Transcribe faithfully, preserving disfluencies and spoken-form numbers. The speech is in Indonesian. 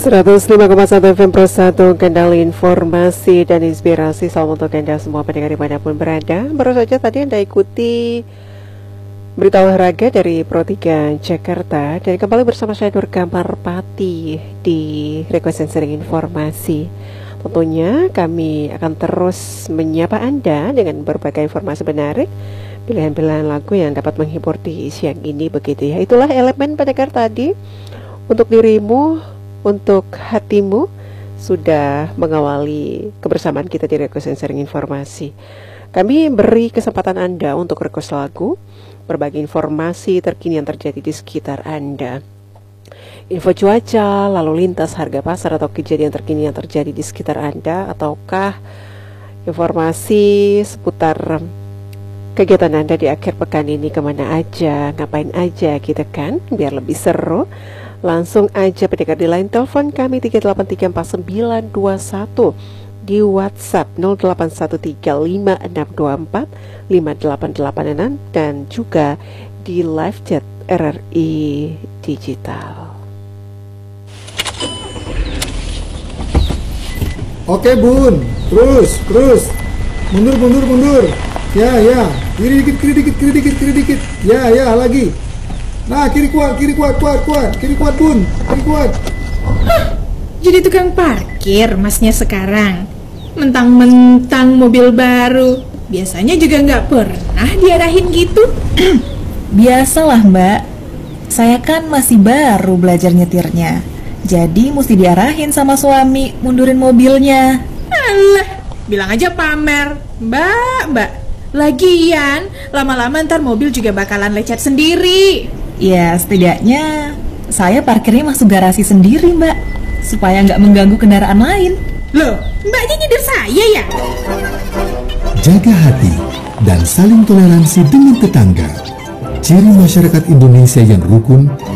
seratus lima koma satu F M Pro satu, kendali informasi dan inspirasi. Salam untuk Anda semua pendengar dimanapun berada. Baru saja tadi Anda ikuti berita olahraga dari Pro tiga Jakarta. Dan kembali bersama saya Nur Kamarpati di Request Sharing Informasi. Tentunya kami akan terus menyapa Anda dengan berbagai informasi menarik, pilihan-pilihan lagu yang dapat menghibur di siang ini, begitu ya. Itulah elemen pendengar tadi. Untuk dirimu, untuk hatimu, sudah mengawali kebersamaan kita di Request Sharing Informasi. Kami beri kesempatan Anda untuk request lagu, berbagi informasi terkini yang terjadi di sekitar Anda. Info cuaca, lalu lintas, harga pasar, atau kejadian terkini yang terjadi di sekitar Anda, ataukah informasi seputar kegiatan Anda di akhir pekan ini, kemana aja, ngapain aja gitu kan, biar lebih seru. Langsung aja pendengar di line telepon kami tiga delapan tiga empat sembilan dua satu, di WhatsApp nol delapan satu tiga lima enam dua empat lima delapan delapan enam, dan juga di live chat R R I Digital. Oke bun, terus, terus, mundur, mundur, mundur, ya, ya, kiri dikit, kiri dikit, kiri dikit, kiri dikit, ya, ya, lagi. Nah, kiri kuat, kiri kuat, kuat, kuat, kiri kuat bun, kiri kuat. Hah, jadi tukang parkir masnya sekarang. Mentang-mentang mobil baru, biasanya juga nggak pernah diarahin gitu. Biasalah mbak, saya kan masih baru belajar nyetirnya, jadi mesti diarahin sama suami mundurin mobilnya. Alah, bilang aja pamer, mbak, mbak. Lagian, lama-lama ntar mobil juga bakalan lecet sendiri. Ya, setidaknya saya parkirnya masuk garasi sendiri mbak, supaya nggak mengganggu kendaraan lain. Loh, mbaknya nyindir saya ya? Jaga hati dan saling toleransi dengan tetangga. Ciri masyarakat Indonesia yang rukun